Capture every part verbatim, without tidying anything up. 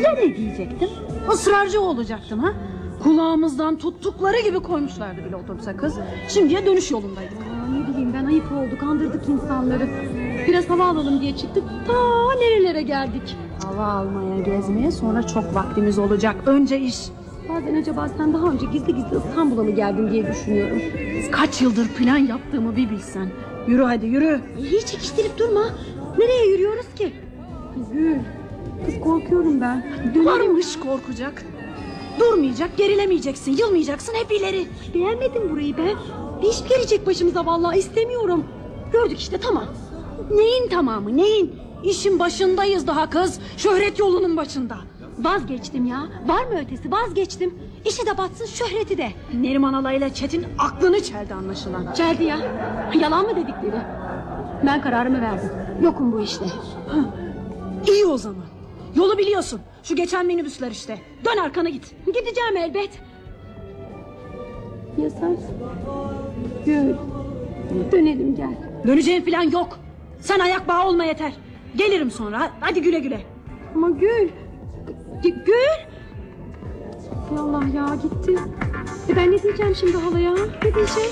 Ya ne diyecektim? Israrcı olacaktım ha? Kulağımızdan tuttukları gibi koymuşlardı bile otobüse kız. Şimdiye dönüş yolundaydık. Aa, ne bileyim ben, ayıp oldu, kandırdık insanları. Biraz hava alalım diye çıktık, ta nerelere geldik. Hava almaya, gezmeye sonra çok vaktimiz olacak. Önce iş. Bazen acaba sen daha önce gizli gizli İstanbul'a mı geldin diye düşünüyorum. Kaç yıldır plan yaptığımı bir bilsen. Yürü hadi yürü. Hiç çekiştirip durma. Nereye yürüyoruz ki? Gül, kız korkuyorum ben. Varmış korkacak. Durmayacak, gerilemeyeceksin, yılmayacaksın, hep ileri. Beğenmedim burayı ben. Bir iş gelecek başımıza, vallahi istemiyorum. Gördük işte, tamam. Neyin tamamı, neyin? İşin başındayız daha kız. Şöhret yolunun başında. Vazgeçtim ya. Var mı ötesi? Vazgeçtim. İşi de batsın, şöhreti de. Neriman Alay'la Çetin aklını çeldi anlaşılan. Çeldi ya. Yalan mı dedikleri? Ben kararımı verdim. Yokum bu işte. İyi o zaman. Yolu biliyorsun. Şu geçen minibüsler işte. Dön arkana git. Gideceğim elbet. Ya sen? Gül. Dönelim gel. Döneceğin falan yok. Sen ayak bağı olma yeter. Gelirim sonra. Hadi güle güle. Ama Gül. G Gül. Ya Allah ya, gitti. E ben ne diyeceğim şimdi halaya? Ne diyeceğim?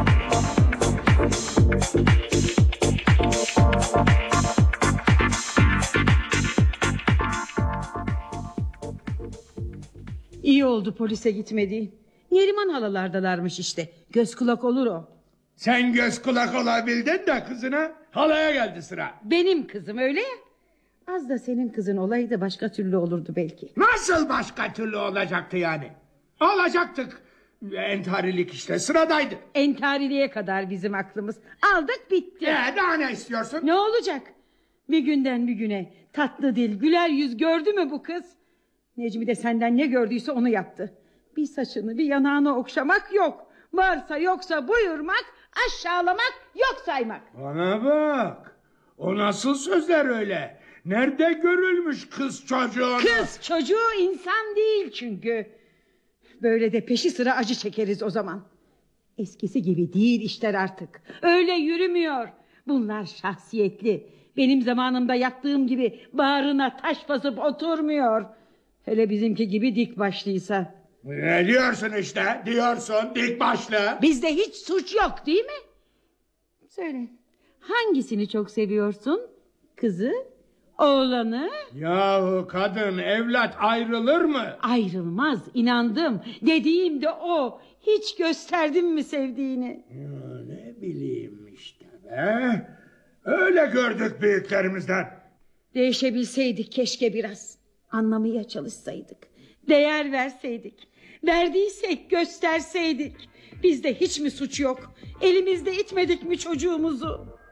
İyi oldu polise gitmediğin. Neriman halalardalarmış işte. Göz kulak olur o. Sen göz kulak olabildin de kızına, halaya geldi sıra. Benim kızım öyle ya. Az da senin kızın olaydı başka türlü olurdu belki. Nasıl başka türlü olacaktı yani? Olacaktık. Entarilik işte sıradaydı. Entariliğe kadar bizim aklımız. Aldık bitti. Ee, daha ne istiyorsun? Ne olacak? Bir günden bir güne tatlı dil, güler yüz gördü mü bu kız? Necmi de senden ne gördüyse onu yaptı. Bir saçını bir yanağını okşamak yok. Varsa yoksa buyurmak, aşağılamak, yok saymak. Bana bak. O nasıl sözler öyle? Nerede görülmüş kız çocuğunu? Kız çocuğu insan değil çünkü. Böyle de peşi sıra acı çekeriz o zaman. Eskisi gibi değil işler artık. Öyle yürümüyor. Bunlar şahsiyetli. Benim zamanımda yaptığım gibi bağrına taş basıp oturmuyor. Hele bizimki gibi dik başlıysa. Ne diyorsun işte? Diyorsun dik başlı. Bizde hiç suç yok değil mi? Söyle. Hangisini çok seviyorsun? Kızı? Oğlanı? Yahu kadın evlat ayrılır mı? Ayrılmaz, inandım. Dediğim de o. Hiç gösterdin mi sevdiğini? Ya, ne bileyim işte be. Öyle gördük büyüklerimizden. Değişebilseydik keşke biraz. Anlamaya çalışsaydık. Değer verseydik. Verdiysek gösterseydik. Bizde hiç mi suç yok? Elimizde itmedik mi çocuğumuzu?